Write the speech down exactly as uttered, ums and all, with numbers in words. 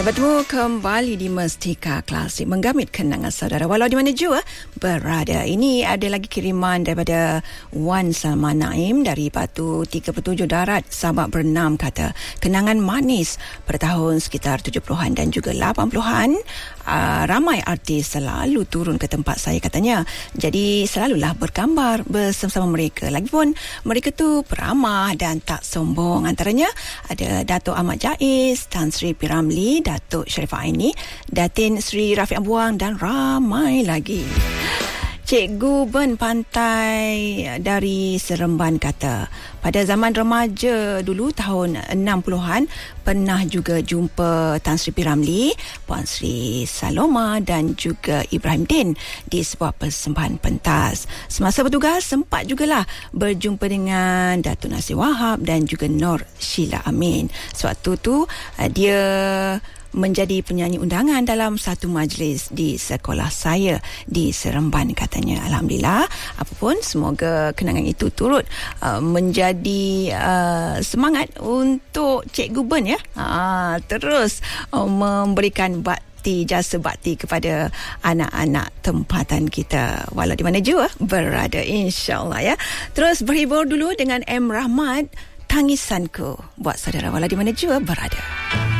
Ya, bertemu kembali di Mestika Klasik, menggamit kenangan saudara walau di mana jua berada. Ini ada lagi kiriman daripada Wan Salma Naim dari Batu tiga puluh tujuh Darat, Sabak Bernam, kata kenangan manis pada tahun sekitar tujuh puluhan dan juga lapan puluhan. Uh, ramai artis selalu turun ke tempat saya, katanya. Jadi selalulah bergambar bersama-sama mereka. Lagipun mereka tu peramah dan tak sombong. Antaranya ada Dato' Ahmad Jaiz, Tan Sri P. Ramlee, Datuk Sharifah Aini, Datin Sri Rafiq Ambuang dan ramai lagi. Cikgu Ben Pantai dari Seremban kata, pada zaman remaja dulu tahun enam puluhan pernah juga jumpa Tan Sri P. Ramlee, Puan Sri Saloma dan juga Ibrahim Din di sebuah persembahan pentas. Semasa bertugas sempat jugalah berjumpa dengan Datuk Nasir Wahab dan juga Nur Sheila Amin. Sewaktu tu dia menjadi penyanyi undangan dalam satu majlis di sekolah saya di Seremban, katanya. Alhamdulillah, apapun, semoga kenangan itu turut uh, menjadi uh, semangat untuk Cikgu Ben, ya, uh, terus uh, memberikan bakti, jasa bakti kepada anak-anak tempatan kita walau di mana jua berada, insya-Allah, ya. Terus berhibur dulu dengan M. Rahmat, Tangisanku, buat saudara walau di mana jua berada.